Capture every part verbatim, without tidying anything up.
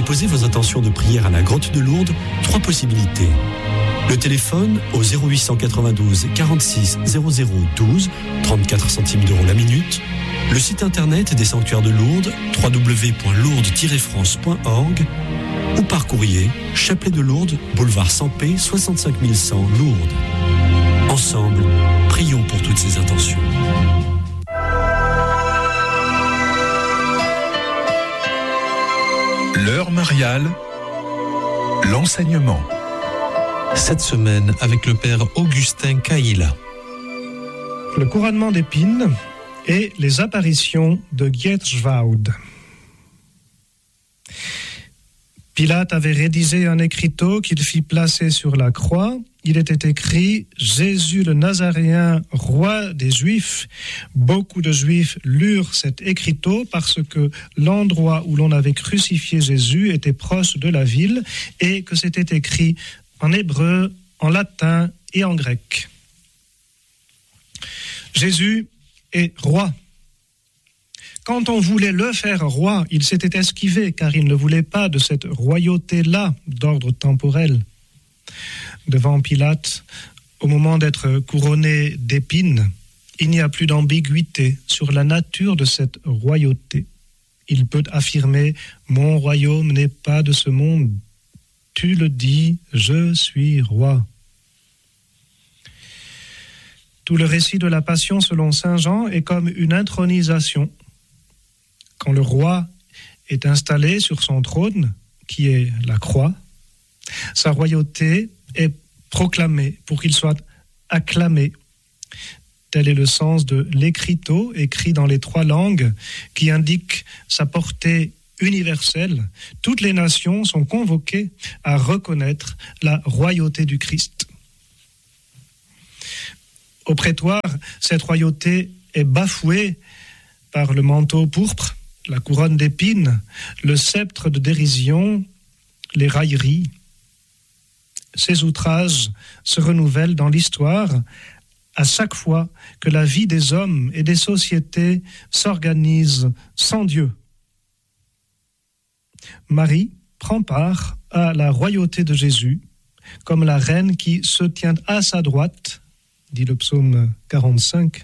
déposez vos intentions de prière à la grotte de Lourdes, trois possibilités. Le téléphone au zéro huit cent quatre-vingt-douze quarante-six zéro zéro douze, trente-quatre centimes d'euros la minute. Le site internet des sanctuaires de Lourdes, w w w point lourdes tiret france point org, ou par courrier, Chapelet de Lourdes, boulevard Sampé, soixante-cinq mille cent, Lourdes. Ensemble, prions pour toutes ces intentions. L'heure mariale, l'enseignement. Cette semaine, avec le père Augustin Caïla. Le couronnement d'épines et les apparitions de Gietschwaud. Pilate avait rédigé un écriteau qu'il fit placer sur la croix. Il était écrit « Jésus le Nazaréen, roi des Juifs ». Beaucoup de Juifs lurent cet écriteau parce que l'endroit où l'on avait crucifié Jésus était proche de la ville et que c'était écrit en hébreu, en latin et en grec. Jésus est roi. Quand on voulait le faire roi, il s'était esquivé car il ne voulait pas de cette royauté-là d'ordre temporel. Devant Pilate, au moment d'être couronné d'épines, il n'y a plus d'ambiguïté sur la nature de cette royauté. Il peut affirmer « Mon royaume n'est pas de ce monde ». Tu le dis, je suis roi. Tout le récit de la Passion selon saint Jean est comme une intronisation. Quand le roi est installé sur son trône, qui est la croix, sa royauté est proclamée pour qu'il soit acclamé. Tel est le sens de l'écriteau écrit dans les trois langues qui indique sa portée universelle. Toutes les nations sont convoquées à reconnaître la royauté du Christ. Au prétoire, cette royauté est bafouée par le manteau pourpre, la couronne d'épines, le sceptre de dérision, les railleries. Ces outrages se renouvellent dans l'histoire à chaque fois que la vie des hommes et des sociétés s'organise sans Dieu. Marie prend part à la royauté de Jésus comme la reine qui se tient à sa droite, dit le psaume quarante-cinq.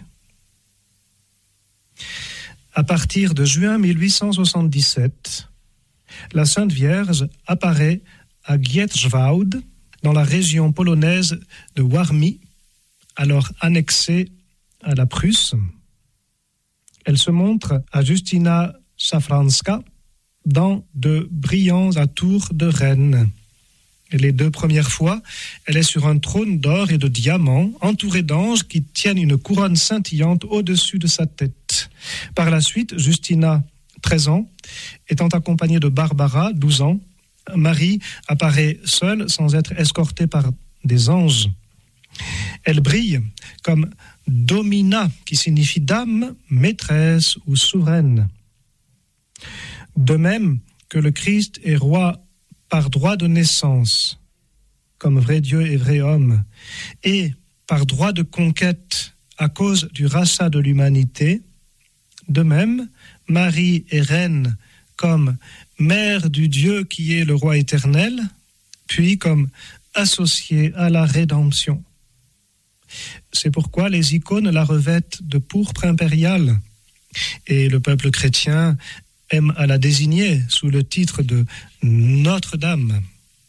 À partir de juin mille huit cent soixante-dix-sept, la Sainte Vierge apparaît à Gietschwaud, dans la région polonaise de Warmie, alors annexée à la Prusse. Elle se montre à Justyna Szafranska dans de brillants atours de reine. Et les deux premières fois, elle est sur un trône d'or et de diamants, entourée d'anges qui tiennent une couronne scintillante au-dessus de sa tête. Par la suite, Justyna, treize ans, étant accompagnée de Barbara, douze ans, Marie apparaît seule sans être escortée par des anges. Elle brille comme Domina, qui signifie dame, maîtresse ou souveraine. De même que le Christ est roi par droit de naissance, comme vrai Dieu et vrai homme, et par droit de conquête à cause du rachat de l'humanité, de même, Marie est reine comme mère du Dieu qui est le roi éternel, puis comme associée à la rédemption. C'est pourquoi les icônes la revêtent de pourpre impériale, et le peuple chrétien aime à la désigner sous le titre de Notre-Dame.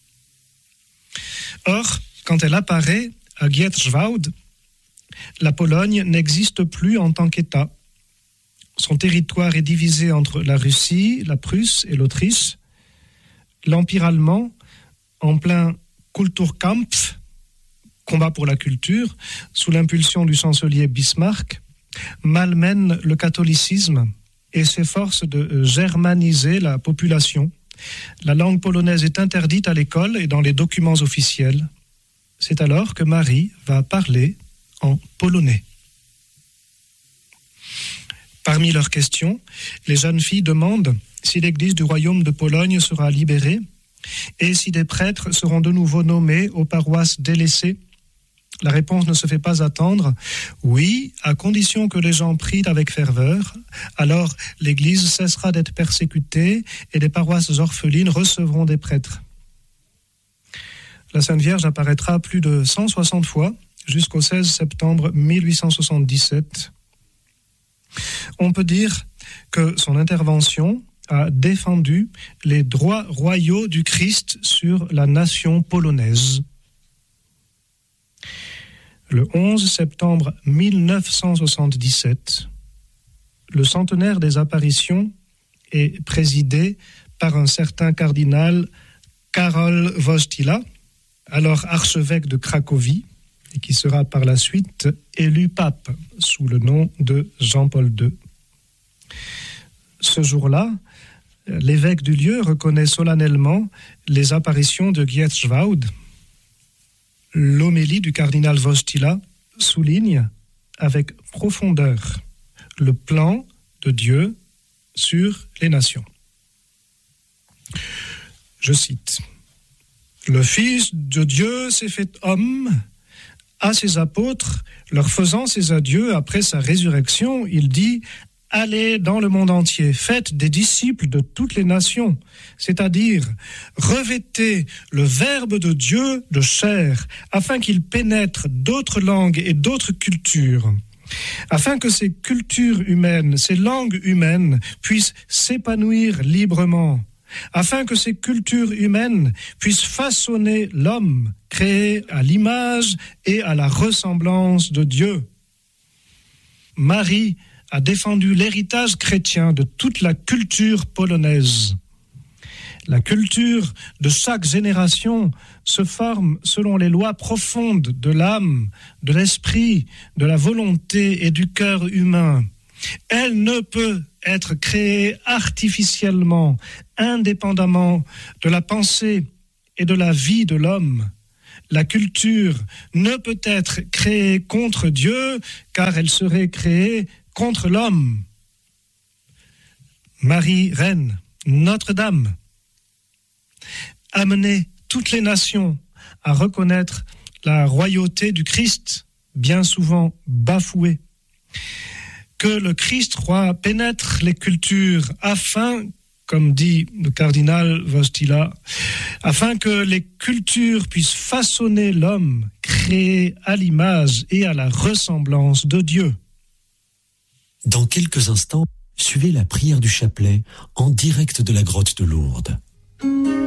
Or, quand elle apparaît à Gietschwaud, la Pologne n'existe plus en tant qu'État. Son territoire est divisé entre la Russie, la Prusse et l'Autriche. L'Empire allemand, en plein Kulturkampf, combat pour la culture, sous l'impulsion du chancelier Bismarck, malmène le catholicisme et s'efforce de germaniser la population. La langue polonaise est interdite à l'école et dans les documents officiels. C'est alors que Marie va parler en polonais. Parmi leurs questions, les jeunes filles demandent si l'Église du Royaume de Pologne sera libérée et si des prêtres seront de nouveau nommés aux paroisses délaissées. La réponse ne se fait pas attendre. Oui, à condition que les gens prient avec ferveur, alors l'Église cessera d'être persécutée et les paroisses orphelines recevront des prêtres. La Sainte Vierge apparaîtra plus de cent soixante fois jusqu'au seize septembre mille huit cent soixante-dix-sept. On peut dire que son intervention a défendu les droits royaux du Christ sur la nation polonaise. Le onze septembre mille neuf cent soixante-dix-sept, le centenaire des apparitions est présidé par un certain cardinal Karol Wojtyła, alors archevêque de Cracovie, et qui sera par la suite élu pape sous le nom de Jean-Paul deux. Ce jour-là, l'évêque du lieu reconnaît solennellement les apparitions de Gietschwald. L'homélie du cardinal Wojtyła souligne avec profondeur le plan de Dieu sur les nations. Je cite: « Le Fils de Dieu s'est fait homme. À ses apôtres, leur faisant ses adieux après sa résurrection, il dit: allez dans le monde entier, faites des disciples de toutes les nations, c'est-à-dire revêtez le Verbe de Dieu de chair, afin qu'il pénètre d'autres langues et d'autres cultures, afin que ces cultures humaines, ces langues humaines puissent s'épanouir librement, afin que ces cultures humaines puissent façonner l'homme créé à l'image et à la ressemblance de Dieu. » Marie a défendu l'héritage chrétien de toute la culture polonaise. La culture de chaque génération se forme selon les lois profondes de l'âme, de l'esprit, de la volonté et du cœur humain. Elle ne peut être créée artificiellement, indépendamment de la pensée et de la vie de l'homme. La culture ne peut être créée contre Dieu, car elle serait créée contre l'homme. Marie, Reine, Notre-Dame, amenez toutes les nations à reconnaître la royauté du Christ, bien souvent bafouée. Que le Christ roi pénètre les cultures afin, comme dit le cardinal Wojtyła, afin que les cultures puissent façonner l'homme créé à l'image et à la ressemblance de Dieu. Dans quelques instants, suivez la prière du chapelet en direct de la grotte de Lourdes.